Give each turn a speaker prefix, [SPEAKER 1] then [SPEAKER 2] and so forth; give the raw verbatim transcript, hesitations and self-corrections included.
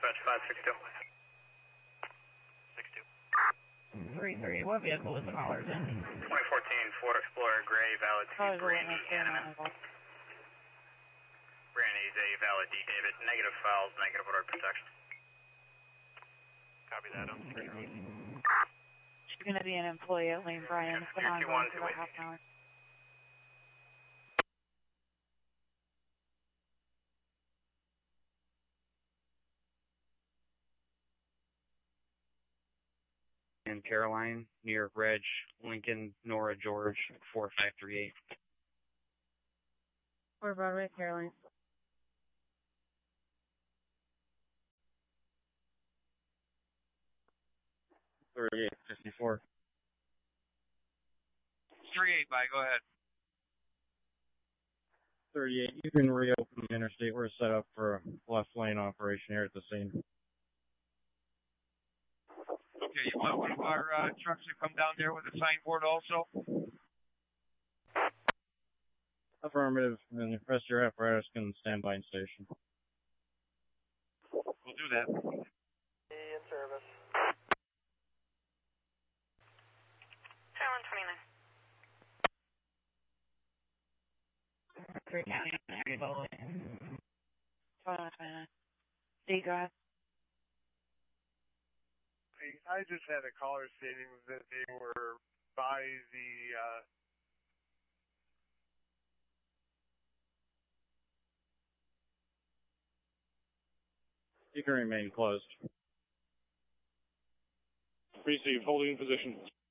[SPEAKER 1] dispatch five six two. six two.
[SPEAKER 2] three three, what vehicle is the caller in?
[SPEAKER 1] twenty fourteen Ford Explorer Gray, valid to
[SPEAKER 2] Callers are
[SPEAKER 1] Brandy
[SPEAKER 2] witness
[SPEAKER 1] Hanneman. Brandy's a valid D, David. Negative files, negative order of protection. Copy that. I'm secure.
[SPEAKER 2] She's going to be an employee at Lane Bryant. It's been ongoing for about half an hour.
[SPEAKER 3] And Caroline, near Reg, Lincoln, Nora, George, four five three eight.
[SPEAKER 2] Four Broadway, Caroline.
[SPEAKER 3] thirty-eight fifty-four.
[SPEAKER 4] three eight, by, go ahead.
[SPEAKER 3] thirty-eight, you can reopen the interstate. We're set up for a left lane operation here at the scene.
[SPEAKER 4] Okay, you want one of our uh, trucks to come down there with a signboard also?
[SPEAKER 3] Affirmative, and the rest of your apparatus can stand by in station.
[SPEAKER 4] We'll do that.
[SPEAKER 1] In service.
[SPEAKER 5] Caroline twenty-nine.
[SPEAKER 2] Three County, twenty-nine, twenty-nine. D, go ahead.
[SPEAKER 6] I just had a caller stating that they were by the uh,
[SPEAKER 3] You can remain closed.
[SPEAKER 7] Received. Holding position.